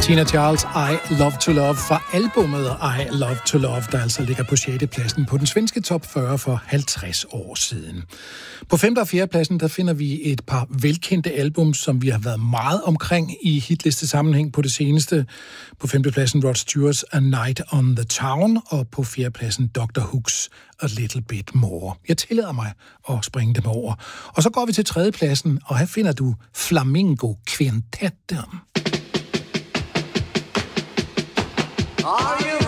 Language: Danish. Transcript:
Tina Charles, I Love to Love fra albumet I Love to Love, der altså ligger på 6. pladsen på den svenske top 40 for 50 år siden. På 5. og 4. pladsen, der finder vi et par velkendte album, som vi har været meget omkring i hitliste sammenhæng på det seneste. På 5. pladsen Rod Stewart's A Night on the Town, og på 4. pladsen Dr. Hook's A Little Bit More. Jeg tillader mig at springe dem over. Og så går vi til 3. pladsen, og her finder du Flamingo Quintetten. Are you